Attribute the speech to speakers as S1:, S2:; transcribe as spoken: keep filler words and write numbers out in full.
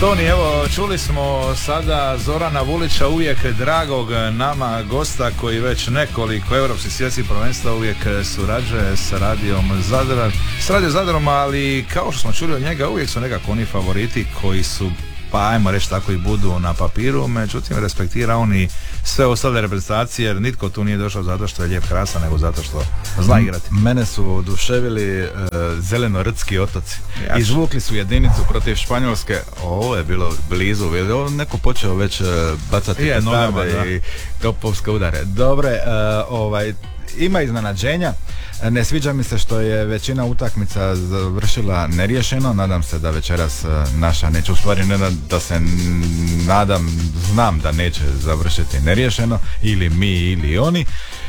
S1: Toni, evo, čuli smo sada Zorana Vulića, uvijek dragog nama gosta koji već nekoliko europskih svjetskih prvenstva uvijek surađuje sa radijom Zadar, s Radio Zadarom, ali kao što smo čuli od njega, uvijek su nekako oni favoriti koji su, pa ajmo reći tako, i budu na papiru, međutim respektira on i sve ostale reprezentacije, jer nitko tu nije došao zato što je lijep, krasan, nego zato što zna igrati.
S2: Mene su oduševili uh, zeleno-rtski otoci.
S1: Jač.
S2: Izvukli su jedinicu protiv Španjolske. Ovo je bilo blizu, ovo neko počeo već uh, bacati
S1: je, nogama,
S2: i topovske udare. Dobre, uh, ovaj, ima iznenađenja. Ne sviđa mi se što je većina utakmica završila neriješeno. Nadam se da večeras naša neće, u stvari ne da se nadam, znam da neće završiti neriješeno, ili mi ili oni.